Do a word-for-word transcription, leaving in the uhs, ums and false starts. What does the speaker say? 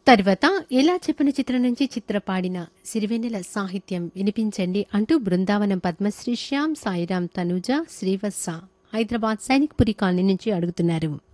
తర్వాత ఎలా చెప్పని చిత్రం నుంచి చిత్ర పాడిన సిరివెన్నెల సాహిత్యం వినిపించండి అంటూ బృందావనం పద్మశ్రీ శ్యామ్ సాయిరాం తనుజ శ్రీవత్స హైదరాబాద్ సైనిక్ పురి కాలనీ నుంచి అడుగుతున్నారు.